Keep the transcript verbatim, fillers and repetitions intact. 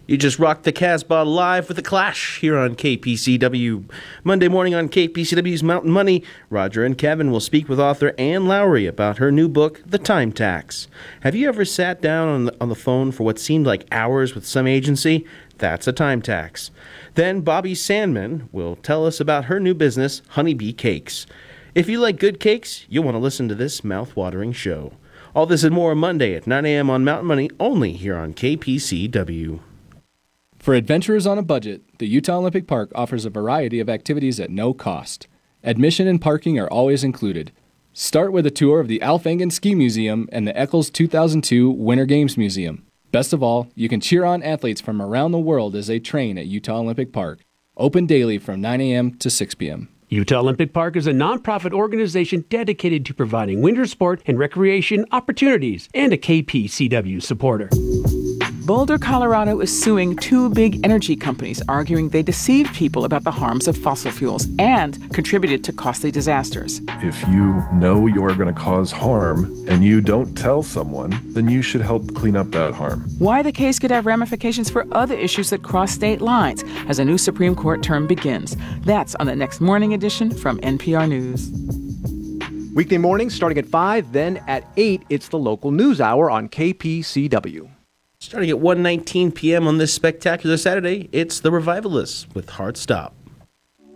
You just rocked the Casbah live with The Clash here on K P C W. Monday morning on K P C W's Mountain Money, Roger and Kevin will speak with author Anne Lowry about her new book, The Time Tax. Have you ever sat down on the, on the phone for what seemed like hours with some agency? That's a time tax. Then Bobby Sandman will tell us about her new business, Honeybee Cakes. If you like good cakes, you'll want to listen to this mouth-watering show. All this and more Monday at nine a.m. on Mountain Money, only here on K P C W. For adventurers on a budget, the Utah Olympic Park offers a variety of activities at no cost. Admission and parking are always included. Start with a tour of the Alf Engen Ski Museum and the Eccles two thousand two Winter Games Museum. Best of all, you can cheer on athletes from around the world as they train at Utah Olympic Park. Open daily from nine a.m. to six p.m. Utah Olympic Park is a nonprofit organization dedicated to providing winter sport and recreation opportunities and a K P C W supporter. Boulder, Colorado is suing two big energy companies, arguing they deceived people about the harms of fossil fuels and contributed to costly disasters. If you know you're going to cause harm and you don't tell someone, then you should help clean up that harm. Why the case could have ramifications for other issues that cross state lines as a new Supreme Court term begins. That's on the next morning edition from N P R News. Weekday mornings starting at five, then at eight, it's the local news hour on K P C W. Starting at one nineteen p.m. on this spectacular Saturday, it's The Revivalists with Hard Stop.